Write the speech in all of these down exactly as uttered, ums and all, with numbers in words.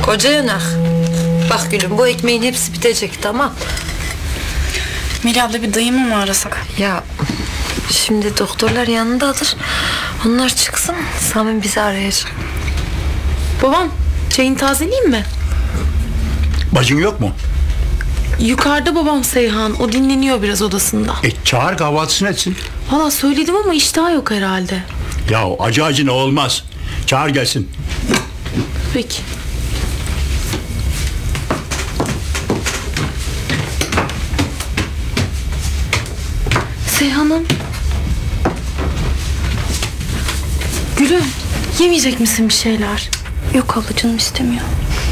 Koca yanak. Bak gülüm, bu ekmeğin hepsi bitecek, tamam. Melih abla, bir dayımı mı arasak? Ya şimdi doktorlar yanındadır. Onlar çıksın, Samim bizi arayacak. Babam, çayını tazeleyeyim mi? Bacın yok mu? Yukarıda babam Seyhan. O dinleniyor biraz odasında. E çağır, kahvaltısını etsin. Valla söyledim ama iştahı yok herhalde. Ya acı acına olmaz. Çağır gelsin. Peki. Seyhan'ım. Gülüm, yemeyecek misin bir şeyler? Yok abla, canım istemiyor.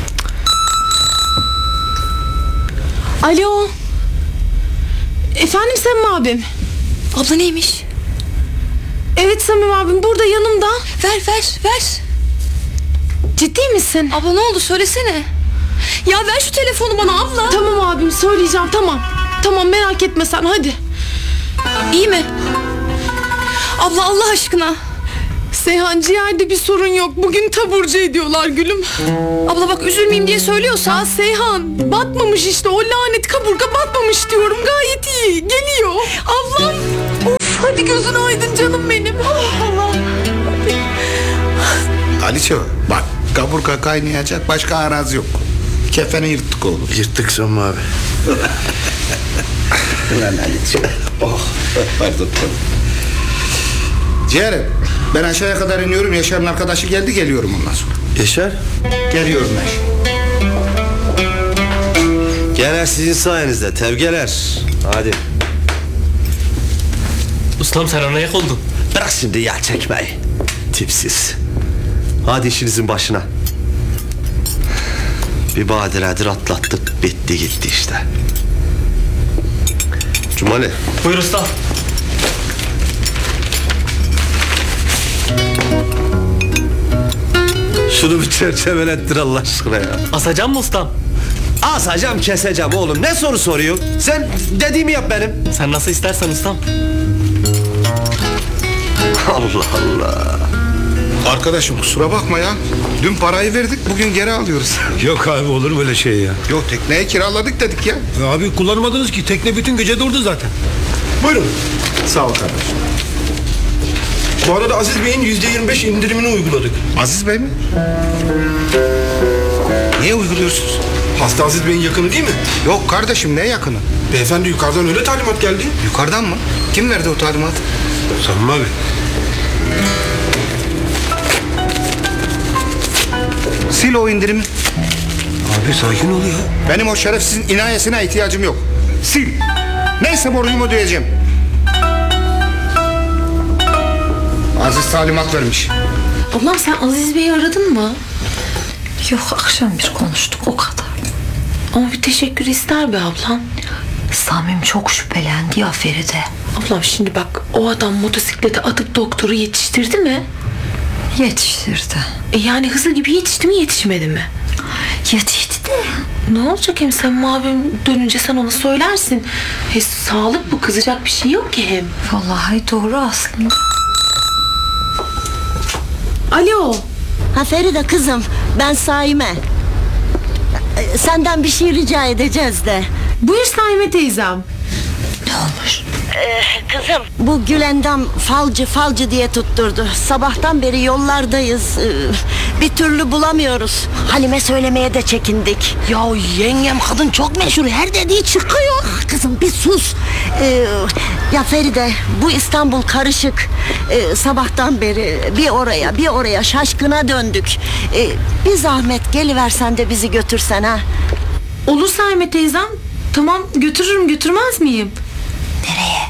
Alo. Efendim Samim abim. Abla neymiş? Evet Samim abim, burada yanımda. Ver ver ver. Ciddi misin? Abla ne oldu, söylesene. Ya ver şu telefonu bana abla. Tamam abim, söyleyeceğim, tamam. Tamam, merak etme sen, hadi. İyi mi? Abla Allah aşkına. Seyhan, ciğerde bir sorun yok. Bugün taburcu ediyorlar gülüm. Abla bak, üzülmeyeyim diye söylüyorsan. Ya Seyhan, batmamış işte, o lanet kaburga batmamış diyorum. Gayet iyi, geliyor. Ablam. Of, hadi gözün aydın canım benim. Allah Allah. Aliço bak, kaburga kaynayacak, başka arazi yok. Kefeni yırttık oğlum. Yırttık Samim abi. Ulan Aliço. Oh, pardon. Ciğerim, ben aşağıya kadar iniyorum. Yaşar'ın arkadaşı geldi, geliyorum ondan sonra. Yaşar. Geliyorum ben. Gene sizin sayenizde tevgeler. Hadi. Ustam sen ana yak oldun. Bırak şimdi ya çekmeyi. Tipsiz. Hadi işinizin başına. Bir badiredir atlattık, bitti gitti işte. Cumali. Buyur ustam. Şunu bir çerçevelettir Allah aşkına ya. Asacağım mı ustam? Asacağım keseceğim oğlum, ne soru soruyorsun? Sen dediğimi yap benim. Sen nasıl istersen ustam. Allah Allah. Arkadaşım kusura bakma ya. Dün parayı verdik, bugün geri alıyoruz. Yok abi, olur mu öyle şey ya? Yok, tekneye kiraladık dedik ya. Ya abi kullanmadınız ki, tekne bütün gece durdu zaten. Buyurun. Sağ ol kardeşim. Bu arada Aziz Bey'in yüzde yirmi beş indirimini uyguladık. Aziz Bey mi? Niye uyguluyorsunuz? Hasta Aziz Bey'in yakını değil mi? Yok kardeşim, ne yakını? Beyefendi yukarıdan öyle talimat geldi. Yukarıdan mı? Kim verdi o talimatı? Samim abi. Sil o indirimi. Abi sakin ol ya. Benim o şerefsizin inayesine ihtiyacım yok. Sil. Neyse borcumu ödeyeceğim. Aziz talimat vermiş. Ablam, sen Aziz Bey'i aradın mı? Yok, akşam bir konuştuk, o kadar. Ama bir teşekkür ister be ablam. Samim çok şüphelendi ya Feride. Ablam şimdi bak, o adam motosiklete atıp doktoru yetiştirdi mi? Yetiştirdi. E yani hızlı gibi yetişti mi, yetişmedi mi? Yetişti de. Ne olacak, hem sen abim dönünce sen ona söylersin. He, sağlık bu, kızacak bir şey yok ki hem. Vallahi doğru aslında. Alo. Ha Feride kızım, ben Saime. Senden bir şey rica edeceğiz de. Buyur Saime teyzem. Ne olmuş? Ee, kızım, bu Gülendam falcı falcı diye tutturdu. Sabahtan beri yollardayız. Ee, bir türlü bulamıyoruz. Halime söylemeye de çekindik. Ya yengem kadın çok meşhur, her dediği çıkıyor. Kızım bir sus. Ee, ya Feride, bu İstanbul karışık. Ee, sabahtan beri bir oraya bir oraya şaşkına döndük. Ee, bir zahmet geliversen de bizi götürsen ha. Olur Saime teyzem. Tamam, götürürüm, götürmez miyim? Nereye?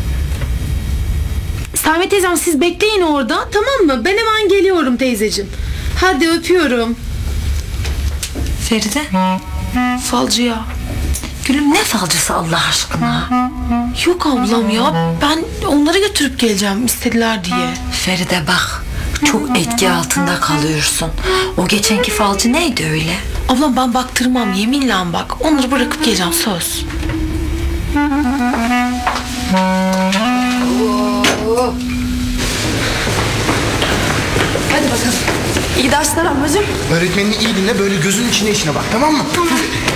Saime teyzem, siz bekleyin orada, tamam mı? Ben hemen geliyorum teyzeciğim. Hadi öpüyorum. Feride? Falcıya. Gülüm, ne falcısı Allah aşkına? Yok ablam ya, ben onları götürüp geleceğim istediler diye. Feride bak, çok etki altında kalıyorsun. O geçenki falcı neydi öyle? Ablam ben baktırmam, yeminle bak. Onları bırakıp geleceğim, söz. Hadi bakalım. İyi dersler ablacığım. Öğretmenini iyi dinle, böyle gözün içine içine bak, tamam mı? Tamam.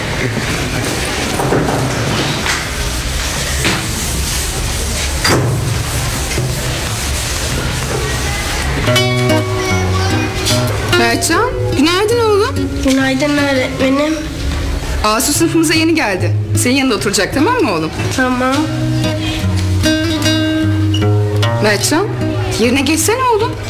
Mertcan, günaydın oğlum. Günaydın öğretmenim. Asu sınıfımıza yeni geldi. Senin yanında oturacak, tamam mı oğlum? Tamam. Mertcan, yerine geçsene oğlum.